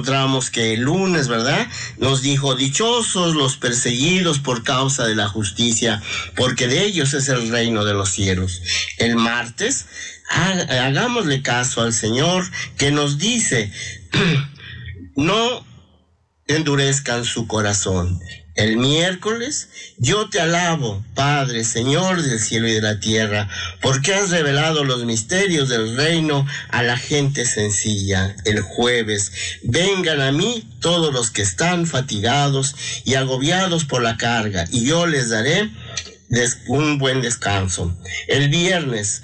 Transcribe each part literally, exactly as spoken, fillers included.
encontramos que el lunes, ¿verdad?, nos dijo: dichosos los perseguidos por causa de la justicia, porque de ellos es el reino de los cielos. El martes, hagámosle caso al Señor, que nos dice: no endurezcan su corazón. El miércoles: yo te alabo, Padre, Señor del cielo y de la tierra, porque has revelado los misterios del reino a la gente sencilla. El jueves: vengan a mí todos los que están fatigados y agobiados por la carga, y yo les daré des- un buen descanso. El viernes: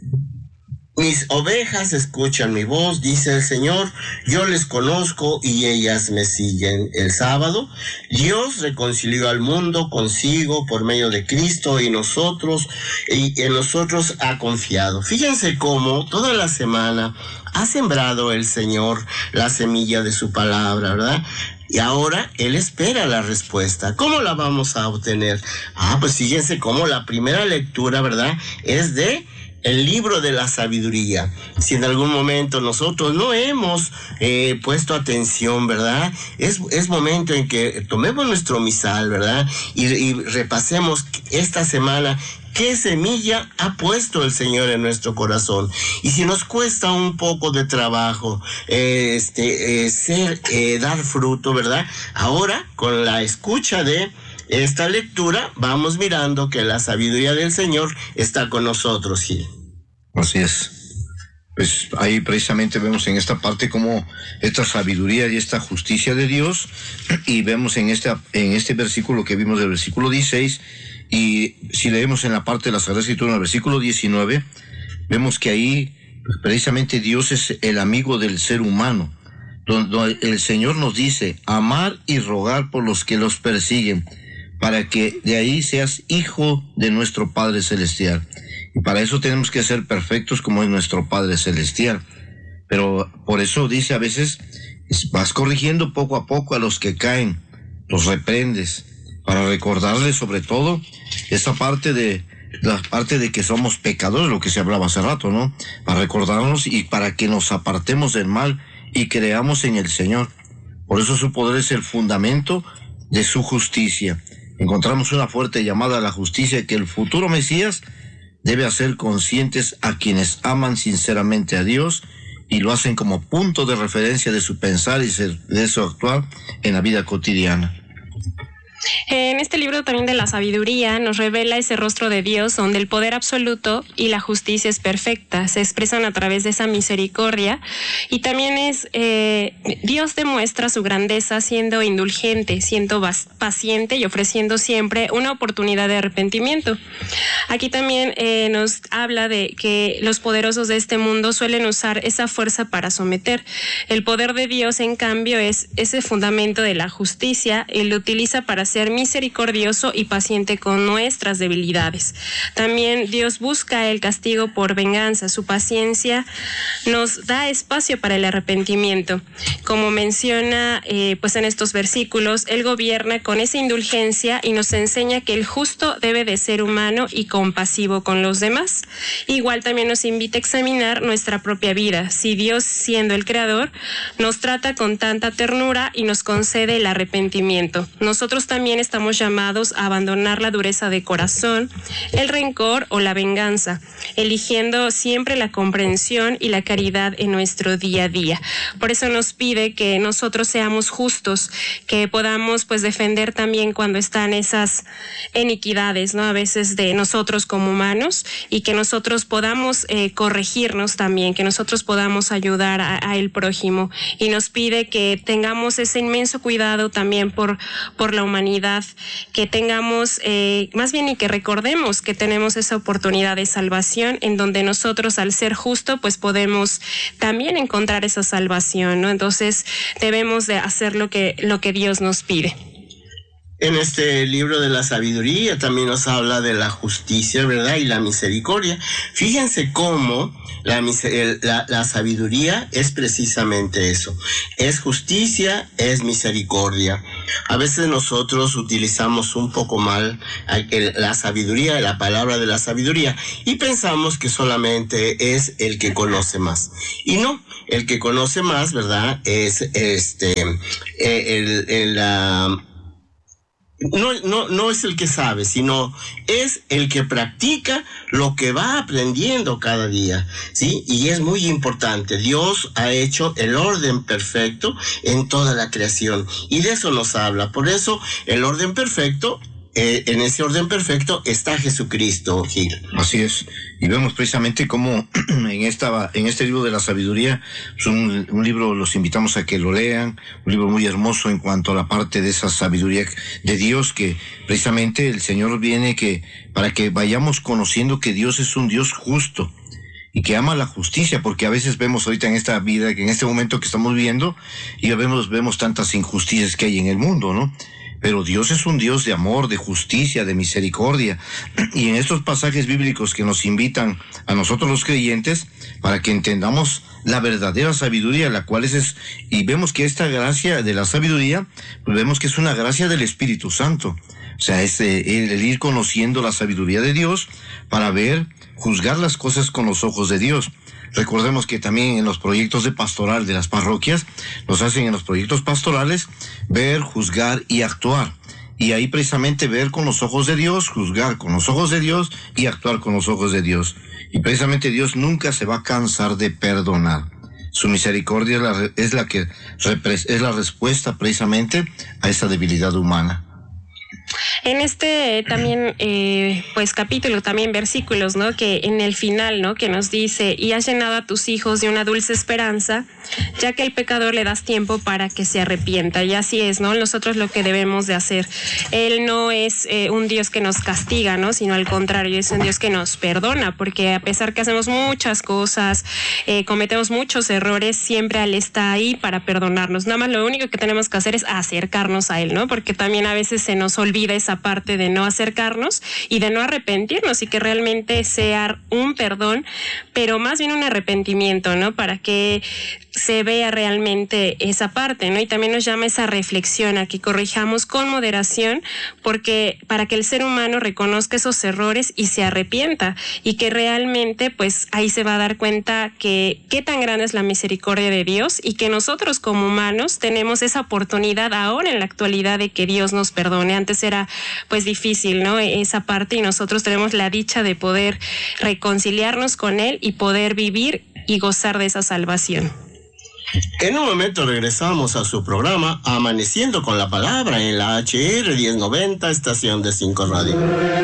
mis ovejas escuchan mi voz, dice el Señor, yo les conozco y ellas me siguen. El sábado: Dios reconcilió al mundo consigo por medio de Cristo y nosotros, y en nosotros ha confiado. Fíjense cómo toda la semana ha sembrado el Señor la semilla de su palabra, ¿verdad? Y ahora Él espera la respuesta. ¿Cómo la vamos a obtener? Ah, pues fíjense cómo la primera lectura, ¿verdad?, es de el libro de la sabiduría. Si en algún momento nosotros no hemos eh, puesto atención, ¿verdad?, es, es momento en que tomemos nuestro misal, ¿verdad?, y, y repasemos esta semana qué semilla ha puesto el Señor en nuestro corazón. Y si nos cuesta un poco de trabajo eh, este, eh, ser, eh, dar fruto, ¿verdad?, ahora con la escucha de esta lectura vamos mirando que la sabiduría del Señor está con nosotros, Gil. Así es. Pues ahí precisamente vemos en esta parte cómo esta sabiduría y esta justicia de Dios, y vemos en este, en este versículo que vimos del versículo dieciséis, y si leemos en la parte de la Sagrada Escritura en el versículo diecinueve, vemos que ahí pues, precisamente Dios es el amigo del ser humano, donde el Señor nos dice: amar y rogar por los que los persiguen, para que de ahí seas hijo de nuestro Padre Celestial. Y para eso tenemos que ser perfectos como es nuestro Padre Celestial. Pero por eso dice a veces, vas corrigiendo poco a poco a los que caen, los reprendes, para recordarles sobre todo esa parte de, la parte de que somos pecadores, lo que se hablaba hace rato, ¿no? Para recordarnos y para que nos apartemos del mal y creamos en el Señor. Por eso su poder es el fundamento de su justicia. Encontramos una fuerte llamada a la justicia que el futuro Mesías debe hacer conscientes a quienes aman sinceramente a Dios y lo hacen como punto de referencia de su pensar y de su actuar en la vida cotidiana. En este libro también de la sabiduría nos revela ese rostro de Dios donde el poder absoluto y la justicia es perfecta, se expresan a través de esa misericordia, y también es eh, Dios demuestra su grandeza siendo indulgente, siendo paciente y ofreciendo siempre una oportunidad de arrepentimiento. Aquí también eh, nos habla de que los poderosos de este mundo suelen usar esa fuerza para someter. El poder de Dios, en cambio, es ese fundamento de la justicia, Él lo utiliza para ser misericordioso y paciente con nuestras debilidades. También Dios busca el castigo por venganza. Su paciencia nos da espacio para el arrepentimiento. Como menciona eh, pues en estos versículos, Él gobierna con esa indulgencia y nos enseña que el justo debe de ser humano y compasivo con los demás. Igual también nos invita a examinar nuestra propia vida. Si Dios, siendo el creador, nos trata con tanta ternura y nos concede el arrepentimiento, nosotros también estamos llamados a abandonar la dureza de corazón, el rencor o la venganza, eligiendo siempre la comprensión y la caridad en nuestro día a día. Por eso nos pide que nosotros seamos justos, que podamos pues defender también cuando están esas iniquidades, ¿no? A veces de nosotros como humanos, y que nosotros podamos eh, corregirnos también, que nosotros podamos ayudar a, a el prójimo, y nos pide que tengamos ese inmenso cuidado también por, por la humanidad, que tengamos, eh, más bien y que recordemos que tenemos esa oportunidad de salvación en donde nosotros al ser justo pues podemos también encontrar esa salvación, ¿no? Entonces debemos de hacer lo que, lo que Dios nos pide. En este libro de la sabiduría también nos habla de la justicia, ¿verdad? Y la misericordia. Fíjense cómo la, la, la sabiduría es precisamente eso. Es justicia, es misericordia. A veces nosotros utilizamos un poco mal la sabiduría, la palabra de la sabiduría, y pensamos que solamente es el que conoce más. Y no, el que conoce más, ¿verdad?, es este, el, el, la... No, no, no es el que sabe, sino es el que practica lo que va aprendiendo cada día, ¿sí? Y es muy importante. Dios ha hecho el orden perfecto en toda la creación, y de eso nos habla. Por eso, el orden perfecto, eh, en ese orden perfecto está Jesucristo, Gil. Así es. Y vemos precisamente cómo en esta en este libro de la sabiduría, es un, un libro, los invitamos a que lo lean, un libro muy hermoso en cuanto a la parte de esa sabiduría de Dios, que precisamente el Señor viene que para que vayamos conociendo que Dios es un Dios justo y que ama la justicia, porque a veces vemos ahorita en esta vida, que en este momento que estamos viviendo, y vemos, vemos tantas injusticias que hay en el mundo, ¿no? Pero Dios es un Dios de amor, de justicia, de misericordia. Y en estos pasajes bíblicos que nos invitan a nosotros los creyentes, para que entendamos la verdadera sabiduría, la cual es, es y vemos que esta gracia de la sabiduría, pues vemos que es una gracia del Espíritu Santo. O sea, es el, el ir conociendo la sabiduría de Dios para ver, juzgar las cosas con los ojos de Dios. Recordemos que también en los proyectos de pastoral de las parroquias, nos hacen en los proyectos pastorales ver, juzgar y actuar. Y ahí precisamente ver con los ojos de Dios, juzgar con los ojos de Dios y actuar con los ojos de Dios. Y precisamente Dios nunca se va a cansar de perdonar. Su misericordia es la, es la que es la respuesta precisamente a esa debilidad humana. En este también, eh, pues capítulo, también versículos, ¿no? Que en el final, ¿no? Que nos dice, y has llenado a tus hijos de una dulce esperanza, ya que al pecador le das tiempo para que se arrepienta. Y así es, ¿no? Nosotros lo que debemos de hacer. Él no es eh, un Dios que nos castiga, ¿no? Sino al contrario, es un Dios que nos perdona, porque a pesar que hacemos muchas cosas, eh, cometemos muchos errores, siempre Él está ahí para perdonarnos. Nada más lo único que tenemos que hacer es acercarnos a Él, ¿no? Porque también a veces se nos olvida esa parte de no acercarnos y de no arrepentirnos, y que realmente sea un perdón, pero más bien un arrepentimiento, ¿no? Para que se vea realmente esa parte, ¿no? Y también nos llama esa reflexión a que corrijamos con moderación, porque para que el ser humano reconozca esos errores y se arrepienta, y que realmente pues ahí se va a dar cuenta que qué tan grande es la misericordia de Dios, y que nosotros como humanos tenemos esa oportunidad ahora en la actualidad de que Dios nos perdone. Antes era pues difícil, ¿no? Esa parte, y nosotros tenemos la dicha de poder reconciliarnos con Él y poder vivir y gozar de esa salvación. En un momento regresamos a su programa Amaneciendo con la Palabra en la H R diez noventa, estación de cinco Radio.